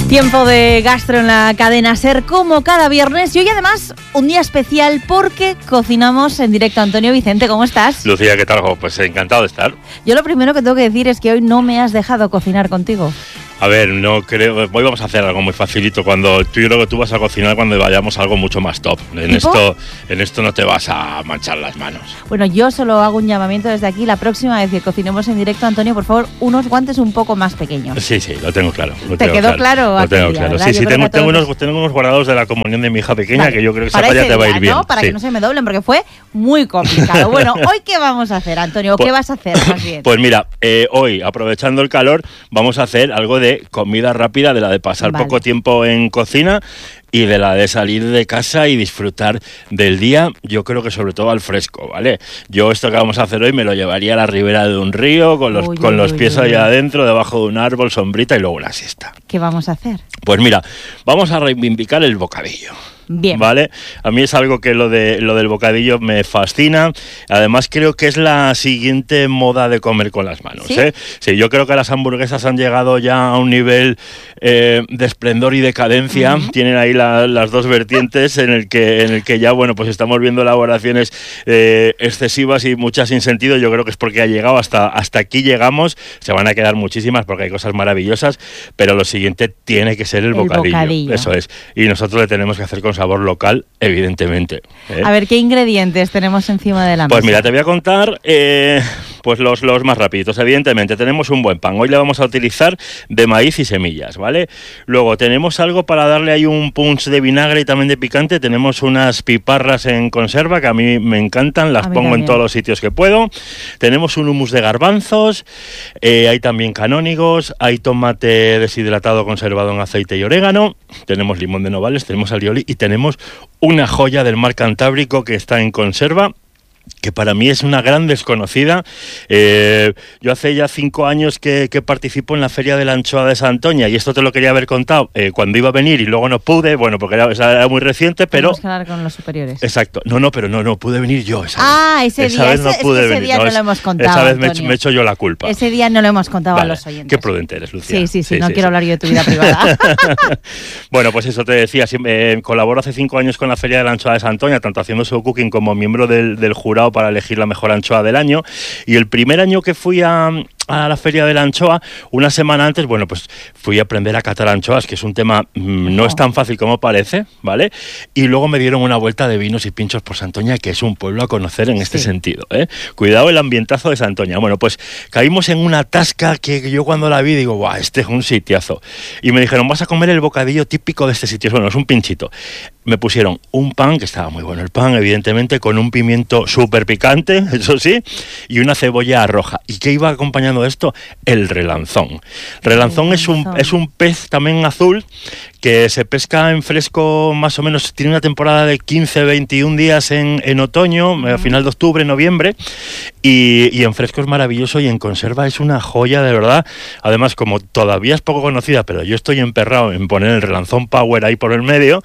Tiempo de gastro en la cadena SER como cada viernes y hoy además un día especial porque cocinamos en directo. Antonio Vicente, ¿cómo estás? Lucía, ¿qué tal? Pues encantado de estar. Yo lo primero que tengo que decir es que hoy no me has dejado cocinar contigo. A ver, no creo. Hoy vamos a hacer algo muy facilito. Yo creo que tú vas a cocinar cuando vayamos a algo mucho más top. En esto no te vas a manchar las manos. Bueno, yo solo hago un llamamiento desde aquí. La próxima vez que cocinemos en directo, Antonio, por favor, unos guantes un poco más pequeños. Sí, lo tengo claro. ¿Te quedó claro? Lo tengo claro. Sí, tengo unos guardados de la comunión de mi hija pequeña, vale, que yo creo que esa falla te va a ir bien. ¿No? Para que no se me doblen, porque fue muy complicado. Bueno, ¿hoy qué vamos a hacer, Antonio? ¿Qué vas a hacer más bien? Pues mira, hoy, aprovechando el calor, vamos a hacer algo de comida rápida, de la de pasar poco tiempo en cocina y de la de salir de casa y disfrutar del día, yo creo que sobre todo al fresco, ¿vale? Yo esto que vamos a hacer hoy me lo llevaría a la ribera de un río, con los pies allá adentro, debajo de un árbol, sombrita y luego una siesta. ¿Qué vamos a hacer? Pues mira, vamos a reivindicar el bocadillo. Bien. ¿Vale? A mí es algo que lo del bocadillo me fascina. Además creo que es la siguiente moda de comer con las manos. ¿Sí? Sí, yo creo que las hamburguesas han llegado ya a un nivel de esplendor y decadencia. Uh-huh. Tienen ahí las dos vertientes en el que ya, bueno, pues estamos viendo elaboraciones excesivas y muchas sin sentido. Yo creo que es porque ha llegado hasta aquí llegamos. Se van a quedar muchísimas porque hay cosas maravillosas, pero lo siguiente tiene que ser el bocadillo. Eso es. Y nosotros le tenemos que hacer con sabor local, evidentemente. A ver, ¿qué ingredientes tenemos encima de la mesa? Pues mira, te voy a contar pues los más rapiditos. Evidentemente, tenemos un buen pan. Hoy le vamos a utilizar de maíz y semillas, ¿vale? Luego, tenemos algo para darle ahí un punch de vinagre y también de picante. Tenemos unas piparras en conserva que a mí me encantan. Las pongo también en todos los sitios que puedo. Tenemos un hummus de garbanzos. Hay también canónigos. Hay tomate deshidratado conservado en aceite y orégano. Tenemos limón de Nogales. Tenemos alioli y tenemos una joya del mar Cantábrico que está en conserva, que para mí es una gran desconocida. Yo hace ya 5 años que participo en la Feria de la Anchoa de Santoña, y esto te lo quería haber contado cuando iba a venir y luego no pude, bueno, porque era muy reciente, pero... Tenemos que hablar con los superiores. Exacto. Pero no pude venir yo esa vez. Esa vez no pude venir. Ese día no lo hemos contado, esa vez me echo yo la culpa. Ese día no lo hemos contado a los oyentes. Qué prudente eres, Lucía. Sí, no quiero hablar yo de tu vida privada. Bueno, pues eso te decía, colaboro hace 5 años con la Feria de la Anchoa de Santoña, tanto haciendo show cooking como miembro del jurado para elegir la mejor anchoa del año, y el primer año que fui a la Feria de la Anchoa, una semana antes, bueno, pues fui a aprender a catar anchoas, que es un tema no es tan fácil como parece, ¿vale? Y luego me dieron una vuelta de vinos y pinchos por Santoña, que es un pueblo a conocer en este sentido, ¿eh? Cuidado el ambientazo de Santoña. Bueno, pues caímos en una tasca que yo cuando la vi digo, ¡guau! Este es un sitiazo. Y me dijeron, vas a comer el bocadillo típico de este sitio. Bueno, es un pinchito. Me pusieron un pan, que estaba muy bueno el pan, evidentemente, con un pimiento súper picante, eso sí, y una cebolla roja. ¿Y qué iba acompañando de esto? El relanzón. Relanzón es un pez también azul que se pesca en fresco más o menos, tiene una temporada de 15-21 días en otoño, a final de octubre, noviembre, y en fresco es maravilloso y en conserva es una joya de verdad. Además, como todavía es poco conocida, pero yo estoy emperrado en poner el relanzón Power ahí por el medio,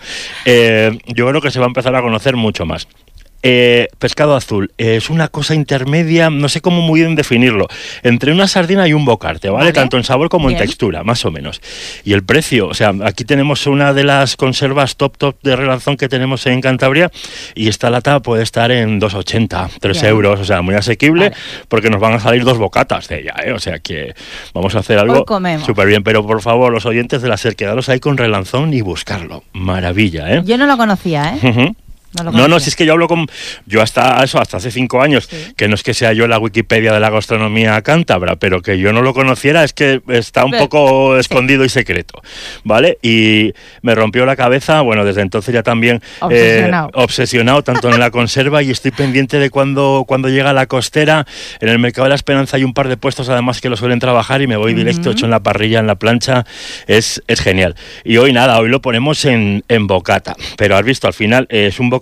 yo creo que se va a empezar a conocer mucho más. Pescado azul, es una cosa intermedia, no sé cómo muy bien definirlo, entre una sardina y un bocarte, ¿vale? Tanto en sabor como en textura, más o menos. Y el precio, o sea, aquí tenemos una de las conservas top de relanzón que tenemos en Cantabria, y esta lata puede estar en 2,80, 3 euros, o sea, muy asequible, porque nos van a salir 2 bocatas de ella, ¿eh? O sea que vamos a hacer algo súper bien, pero por favor, los oyentes de la SER, quedaros ahí con relanzón y buscarlo. Maravilla, ¿eh? Yo no lo conocía, ¿eh? Uh-huh. No, si es que yo hasta hace 5 años, que no es que sea yo la Wikipedia de la gastronomía cántabra, pero que yo no lo conociera, es que está un poco escondido y secreto, ¿vale? Y me rompió la cabeza, bueno, desde entonces ya también obsesionado tanto en la conserva, y estoy pendiente de cuando llega la costera. En el Mercado de la Esperanza hay un par de puestos además que lo suelen trabajar, y me voy directo, hecho en la parrilla, en la plancha, es genial. Y hoy lo ponemos en bocata, pero has visto, al final es un bocata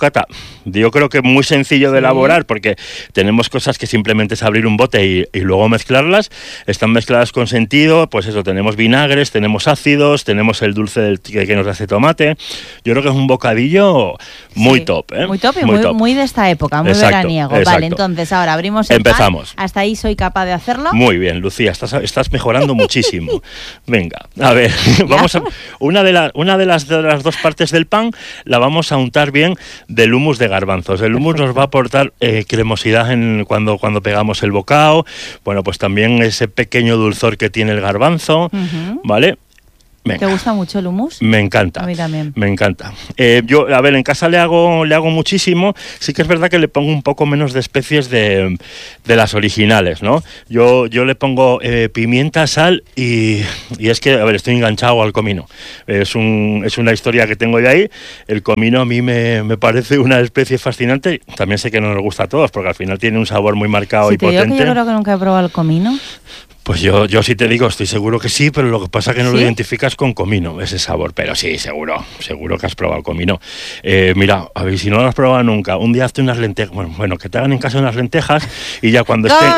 bocata, yo creo que muy sencillo de elaborar, porque tenemos cosas que simplemente es abrir un bote y luego mezclarlas. Están mezcladas con sentido, pues eso, tenemos vinagres, tenemos ácidos, tenemos el dulce que nos hace tomate. Yo creo que es un bocadillo muy top, ¿eh? Muy top y muy de esta época, muy veraniego. Vale, entonces ahora abrimos el Empezamos. pan. ¿Hasta ahí soy capaz de hacerlo? Muy bien, Lucía, estás mejorando muchísimo. Venga, a ver, vamos a una de las dos partes del pan la vamos a untar bien del hummus de garbanzos. El hummus nos va a aportar cremosidad cuando pegamos el bocado. Bueno, pues también ese pequeño dulzor que tiene el garbanzo, ¿vale? Venga. ¿Te gusta mucho el hummus? Me encanta. A mí también. Me encanta. Yo, a ver, en casa le hago muchísimo. Sí que es verdad que le pongo un poco menos de especies de las originales, ¿no? Yo le pongo pimienta, sal y es que, a ver, estoy enganchado al comino. Es una historia que tengo de ahí. El comino a mí me parece una especie fascinante. También sé que no nos gusta a todos, porque al final tiene un sabor muy marcado y potente. Digo que yo creo que nunca he probado el comino. Pues yo sí te digo, estoy seguro que sí, pero lo que pasa es que no lo identificas con comino, ese sabor. Pero sí, seguro que has probado comino. Mira, a ver, si no lo has probado nunca, un día hazte unas lentejas, bueno, que te hagan en casa unas lentejas y ya cuando estén...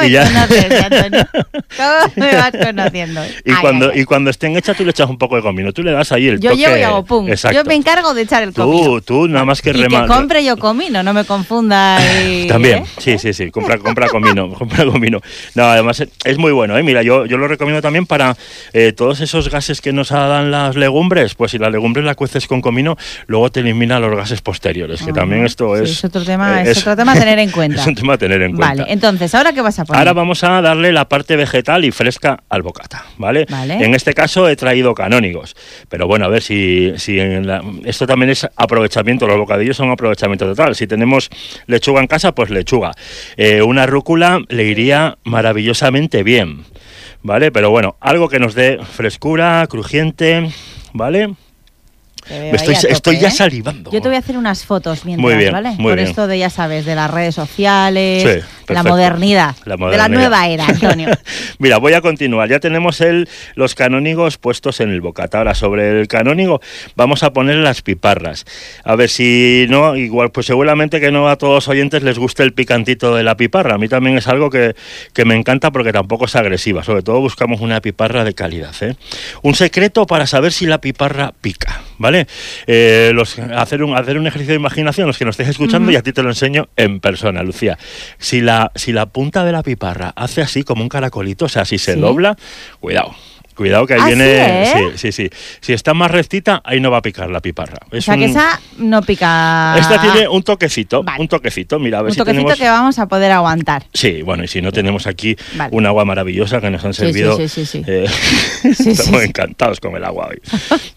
¿Cómo me vas conociendo? Y cuando estén hechas tú le echas un poco de comino, tú le das ahí el toque... Yo llevo y hago pum. Exacto. Yo me encargo de echar el comino. Tú nada más que que compre yo comino, no me confunda. También, sí, compra comino, compra comino. No, además es muy bueno, Mira, yo lo recomiendo también para todos esos gases que nos dan las legumbres, pues si la legumbre la cueces con comino, luego te elimina los gases posteriores, que también esto es otro tema, es otro tema a tener en cuenta. Es un tema a tener en cuenta. Vale, entonces, ¿ahora qué vas a poner? Ahora vamos a darle la parte vegetal y fresca al bocata, ¿vale? En este caso he traído canónigos, pero bueno, a ver si esto también es aprovechamiento, los bocadillos son aprovechamiento total. Si tenemos lechuga en casa, pues lechuga. Una rúcula le iría maravillosamente bien, ¿vale? Pero bueno, algo que nos dé frescura, crujiente, ¿vale? Estoy ya salivando. Yo te voy a hacer unas fotos mientras, muy bien, ¿vale? Muy Por bien. esto de, ya sabes, de las redes sociales, sí, de la modernidad, de la nueva era, Antonio. Mira, voy a continuar. Ya tenemos los canónigos puestos en el bocata. Ahora, sobre el canónigo vamos a poner las piparras. A ver si no, igual, pues seguramente que no a todos los oyentes les guste el picantito de la piparra. A mí también es algo que me encanta porque tampoco es agresiva. Sobre todo buscamos una piparra de calidad, ¿eh? Un secreto para saber si la piparra pica, ¿vale? Hacer un ejercicio de imaginación, los que nos estéis escuchando, y a ti te lo enseño en persona, Lucía. Si la punta de la piparra hace así como un caracolito, o sea, si se dobla, cuidado que ahí viene... Sí. Si está más rectita, ahí no va a picar la piparra. O sea, que esa no pica... Esta tiene un toquecito, mira, a ver si tenemos... Un toquecito que vamos a poder aguantar. Sí, bueno, y si no tenemos aquí un agua maravillosa que nos han servido... Sí. Estamos encantados con el agua hoy.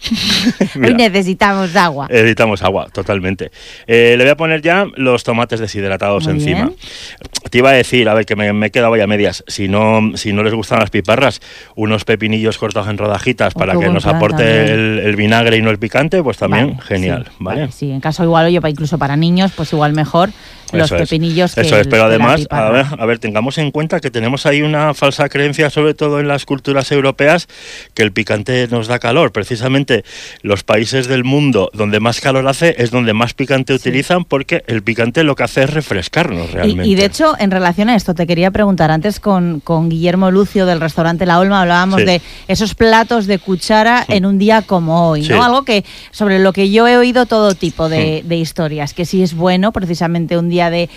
Hoy necesitamos agua. Necesitamos agua, totalmente. Le voy a poner ya los tomates deshidratados muy encima. Bien. Te iba a decir, a ver, que me he quedado ya a medias. Si no les gustan las piparras, unos pepinillos cortados en rodajitas para que nos aporte el vinagre y no el picante, pues también genial, ¿vale? Sí, en caso igual, incluso para niños, pues igual mejor los pepinillos que Eso es, pero además, a ver, tengamos en cuenta que tenemos ahí una falsa creencia, sobre todo en las culturas europeas, que el picante nos da calor. Precisamente los países del mundo donde más calor hace es donde más picante utilizan, porque el picante lo que hace es refrescarnos realmente. Y de hecho, en relación a esto, te quería preguntar, antes con Guillermo Lucio del restaurante La Olma hablábamos de esos platos de cuchara en un día como hoy, ¿no? Algo que sobre lo que yo he oído todo tipo de historias, que si es bueno precisamente un día de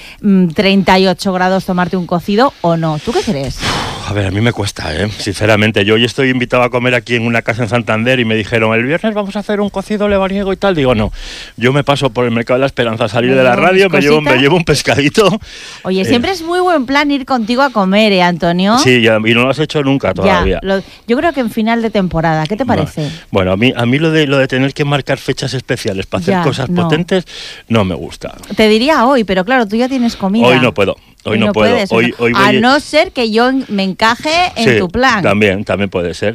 38 grados tomarte un cocido o no. ¿Tú qué crees? A ver, a mí me cuesta, sinceramente. Yo hoy estoy invitado a comer aquí en una casa en Santander y me dijeron, el viernes vamos a hacer un cocido lebaniego y tal. Digo, no, yo me paso por el Mercado de la Esperanza a salir de la radio, me llevo un pescadito. Oye, siempre es muy buen plan ir contigo a comer, Antonio. Sí, y no lo has hecho nunca todavía. Yo creo que en final de temporada, ¿qué te parece? Bueno, a mí lo de tener que marcar fechas especiales para hacer cosas potentes no me gusta. Te diría hoy, pero claro, tú ya tienes comida. Hoy no puedo. Hoy no puedo. Hoy a no ser que yo me encaje en tu plan. También puede ser.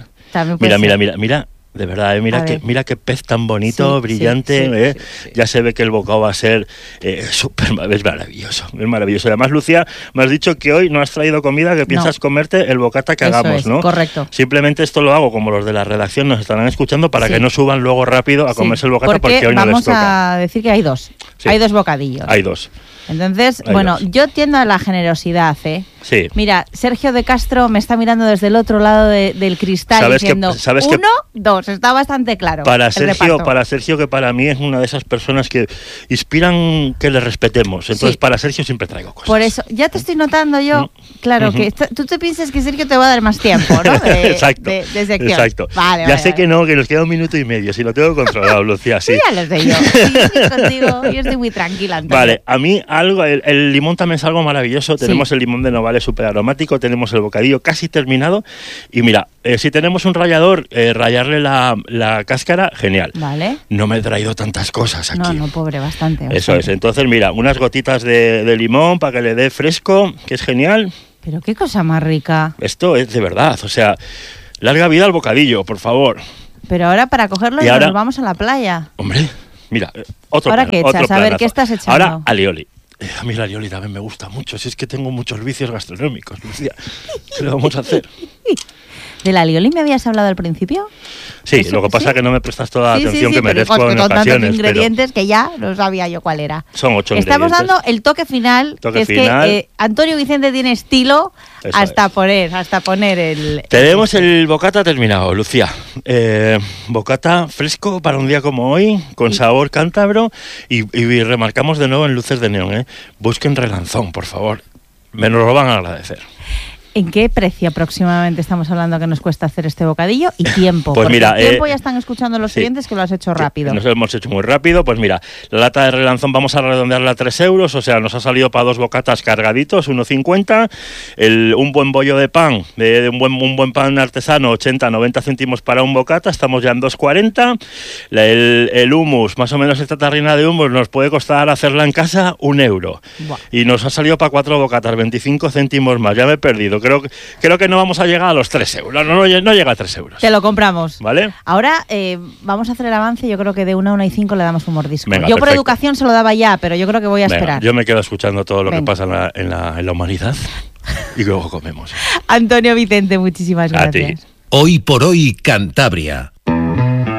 Mira, de verdad, mira qué pez tan bonito, brillante, sí. Ya se ve que el bocado va a ser es maravilloso, es maravilloso. Además, Lucía, me has dicho que hoy no has traído comida, que piensas comerte el bocata que hagamos, ¿no? Correcto. Simplemente esto lo hago como los de la redacción nos estarán escuchando para que no suban luego rápido a comerse el bocata porque hoy no les toca. Vamos a decir que hay dos. Sí. Hay 2 bocadillos. Hay 2. Entonces, Hay bueno, 2. yo tiendo a la generosidad, ¿eh? Sí. Mira, Sergio de Castro me está mirando desde el otro lado del cristal diciendo, 1, 2, está bastante claro. Para Sergio, que para mí es una de esas personas que inspiran que le respetemos. Entonces, sí. Para Sergio siempre traigo cosas. Por eso, ya te estoy notando yo, claro, que tú te piensas que Sergio te va a dar más tiempo, ¿no? Exacto. De sección. Exacto. Vale, sé que no, que nos queda 1 minuto y medio, si lo tengo controlado, Lucía, sí. Sí, ya lo sé yo. Sí, contigo, yo estoy muy tranquila, Antonio. Vale, a mí algo, el limón también es algo maravilloso. Tenemos el limón de Novales súper aromático, tenemos el bocadillo casi terminado. Y mira, si tenemos un rallador, rallarle la cáscara, genial. Vale. No me he traído tantas cosas aquí. No, pobre, bastante. Eso es, entonces mira, unas gotitas de limón para que le dé fresco, que es genial. Pero qué cosa más rica. Esto es de verdad, o sea, larga vida al bocadillo, por favor. Pero ahora para cogerlo nos vamos a la playa. Hombre, mira, otro ¿Ahora qué echas? A ver, ¿qué estás echando? Ahora, alioli. A mí el alioli también me gusta mucho. Si es que tengo muchos vicios gastronómicos, Lucía. ¿Qué le vamos a hacer? ¿Del alioli me habías hablado al principio? Sí, lo que pasa es que no me prestas toda la atención que merezco en con ocasiones. Tantos ingredientes que ya no sabía yo cuál era. Son 8 Estamos ingredientes. dando el toque final, que Antonio Vicente tiene estilo hasta poner el... Tenemos el bocata terminado, Lucía. Bocata fresco para un día como hoy, con sabor cántabro y remarcamos de nuevo en luces de neón. Busquen Relanzón, por favor. Me lo van a agradecer. ¿En qué precio aproximadamente estamos hablando que nos cuesta hacer este bocadillo? Y tiempo. Pues porque mira, tiempo ya están escuchando los clientes que lo has hecho rápido. Nos hemos hecho muy rápido. Pues mira, la lata de Relanzón vamos a redondearla a 3 euros. O sea, nos ha salido para 2 bocatas cargaditos, 1,50. Un buen bollo de pan, un buen pan artesano, 80-90 céntimos para un bocata. Estamos ya en 2,40. El hummus, más o menos esta tarrina de hummus, nos puede costar hacerla en casa 1 euro. Buah. Y nos ha salido para 4 bocatas, 25 céntimos más. Ya me he perdido. Creo que no vamos a llegar a los 3 euros. No llega a 3 euros. Te lo compramos. ¿Vale? Ahora vamos a hacer el avance. Yo creo que de 1 a 1 y 5 le damos un mordisco. Venga, yo perfecto. por educación se lo daba ya, pero yo creo que voy a esperar. Yo me quedo escuchando todo lo que pasa en la humanidad y luego comemos. Antonio Vicente, muchísimas gracias. A ti. Hoy por hoy, Cantabria.